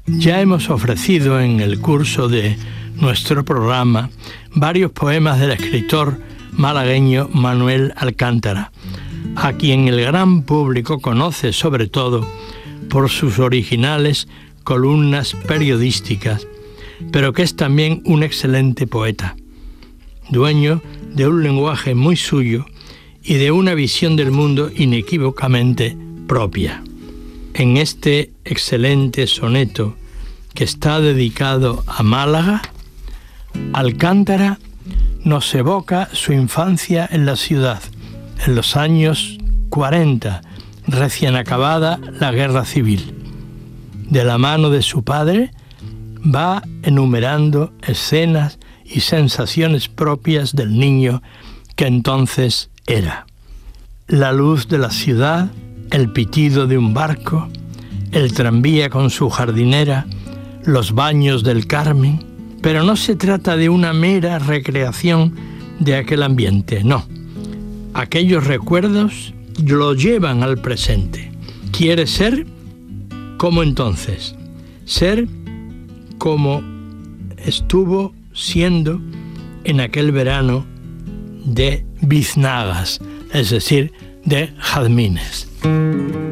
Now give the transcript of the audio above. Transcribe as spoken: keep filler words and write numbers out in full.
Ya hemos ofrecido en el curso de nuestro programa varios poemas del escritor malagueño Manuel Alcántara, a quien el gran público conoce sobre todo por sus originales columnas periodísticas, pero que es también un excelente poeta, dueño de un lenguaje muy suyo y de una visión del mundo inequívocamente propia. En este excelente soneto, que está dedicado a Málaga, Alcántara nos evoca su infancia en la ciudad, en los años cuarenta, recién acabada la Guerra Civil. De la mano de su padre, va enumerando escenas y sensaciones propias del niño que entonces era. La luz de la ciudad, el pitido de un barco, el tranvía con su jardinera, los baños del Carmen, pero no se trata de una mera recreación de aquel ambiente, no. Aquellos recuerdos lo llevan al presente. Quiere ser como entonces, ser como estuvo siendo en aquel verano de biznagas, es decir, de jazmines.